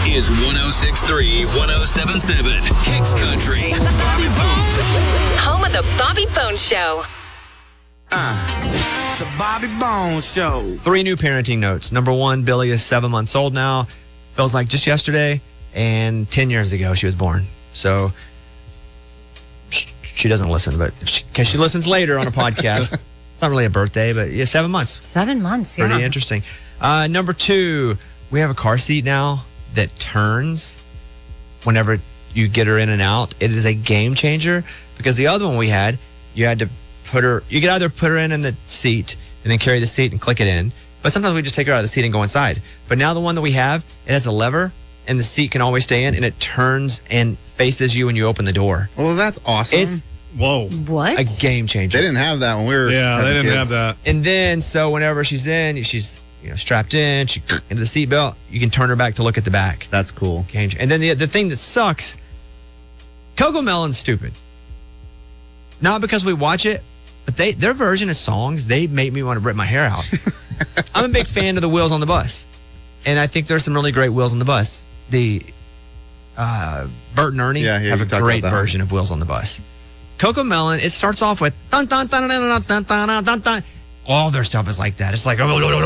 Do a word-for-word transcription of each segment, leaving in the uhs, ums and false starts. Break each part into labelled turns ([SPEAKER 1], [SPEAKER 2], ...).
[SPEAKER 1] is one oh six point three, one oh seven point seven Kicks Country. Bobby Bones.
[SPEAKER 2] Home of the Bobby Bones Show.
[SPEAKER 3] Uh, the Bobby Bones Show.
[SPEAKER 4] Three new parenting notes. Number one, Billy is seven months old now. Feels like just yesterday. And ten years ago, she was born. So she doesn't listen, but because she, she listens later on a podcast. It's not really a birthday, but yeah, seven months.
[SPEAKER 5] Seven months, yeah.
[SPEAKER 4] Pretty interesting. Uh, number two, we have a car seat now that turns whenever you get her in and out. It is a game changer because the other one we had, you had to put her, you could either put her in in the seat and then carry the seat and click it in. But sometimes we just take her out of the seat and go inside. But now the one that we have, it has a lever and the seat can always stay in and it turns and faces you when you open the door.
[SPEAKER 6] Well, that's awesome.
[SPEAKER 4] It's
[SPEAKER 7] Whoa.
[SPEAKER 5] What?
[SPEAKER 4] a game changer.
[SPEAKER 6] They didn't have that when we were
[SPEAKER 7] Yeah, they
[SPEAKER 6] having
[SPEAKER 7] didn't
[SPEAKER 6] kids.
[SPEAKER 7] have that.
[SPEAKER 4] And then, so whenever she's in, she's you know strapped in, she into the seatbelt, you can turn her back to look at the back.
[SPEAKER 6] That's cool.
[SPEAKER 4] Game changer. And then the the thing that sucks, Coco Melon's stupid. Not because we watch it, but they their version of songs, they make me want to rip my hair out. I'm a big fan of the Wheels on the Bus. And I think there's some really great Wheels on the Bus. The uh, Bert and Ernie
[SPEAKER 6] Yeah, yeah,
[SPEAKER 4] have
[SPEAKER 6] you
[SPEAKER 4] a
[SPEAKER 6] talked
[SPEAKER 4] great
[SPEAKER 6] about that
[SPEAKER 4] version of Wheels on the Bus. Coco Melon, it starts off with dun dun dun dun dun dun dun dun dun dun. All their stuff is like that. It's like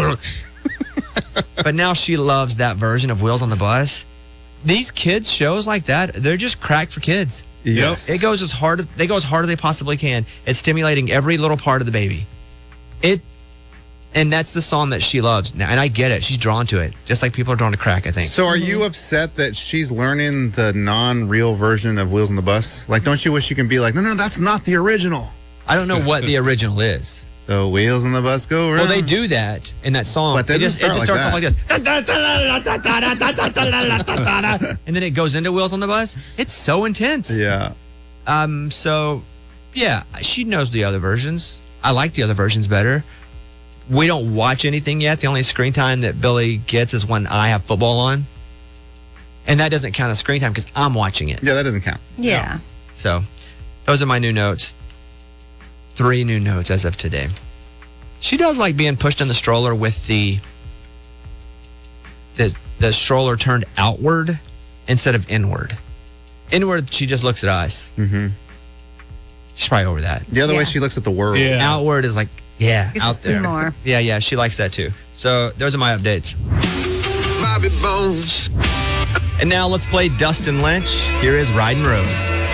[SPEAKER 4] but now she loves that version of Wheels on the Bus. These kids shows like that, they're just cracked for kids.
[SPEAKER 6] Yes.
[SPEAKER 4] It goes as hard as they go as hard as they possibly can. It's stimulating every little part of the baby. It and that's the song that she loves. Now, and I get it. She's drawn to it. Just like people are drawn to crack, I think.
[SPEAKER 6] So are you upset that she's learning the non-real version of Wheels on the Bus? Like, don't you wish you can be like, no, no, that's not the original.
[SPEAKER 4] I don't know what the original is.
[SPEAKER 6] The wheels on the bus go around.
[SPEAKER 4] Well, they do that in that song.
[SPEAKER 6] But they
[SPEAKER 4] it just, it
[SPEAKER 6] don't
[SPEAKER 4] just
[SPEAKER 6] start
[SPEAKER 4] starts off like this. And then it goes into Wheels on the Bus. It's so intense.
[SPEAKER 6] Yeah.
[SPEAKER 4] Um. So, yeah, she knows the other versions. I like the other versions better. We don't watch anything yet. The only screen time that Billy gets is when I have football on. And that doesn't count as screen time because I'm watching it.
[SPEAKER 6] Yeah, that doesn't count.
[SPEAKER 5] Yeah.
[SPEAKER 4] So, those are my new notes. Three new notes as of today. She does like being pushed in the stroller with the the the stroller turned outward instead of inward. Inward, she just looks at us.
[SPEAKER 6] Mm-hmm.
[SPEAKER 4] She's probably over that.
[SPEAKER 6] The other
[SPEAKER 5] Yeah.
[SPEAKER 6] way she looks at the world.
[SPEAKER 7] Yeah.
[SPEAKER 4] Outward is like, yeah,
[SPEAKER 5] Gets to
[SPEAKER 4] out
[SPEAKER 5] see
[SPEAKER 4] there.
[SPEAKER 5] more.
[SPEAKER 4] Yeah, yeah, she likes that too. So those are my updates.
[SPEAKER 1] Bobby Bones.
[SPEAKER 4] And now let's play Dustin Lynch. Here is Riding Roads.